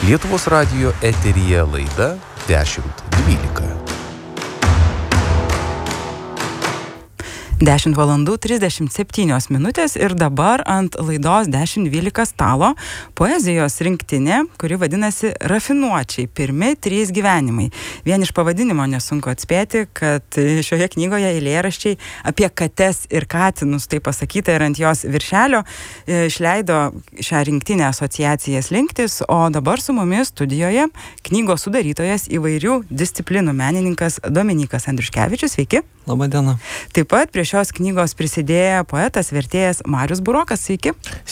Lietuvos radijo eteryje laida 10.12. 10 valandų 37 minutės ir dabar ant laidos 10.12 stalo poezijos rinktinė, kuri vadinasi Rafinuočiai – pirmi 3 gyvenimai. Vien iš pavadinimo nesunku atspėti, kad šioje knygoje eilėraščiai apie kates ir katinus, tai pasakyta ir ant jos viršelio, išleido šią rinktinę asociacija Slinktis, o dabar su mumis studijoje knygos sudarytojas įvairių disciplinų menininkas Dominykas Andriuškevičius. Sveiki. Labą dieną. Taip pat prie šios knygos prisidėjo poetas, vertėjas Marius Burokas. Sveiki.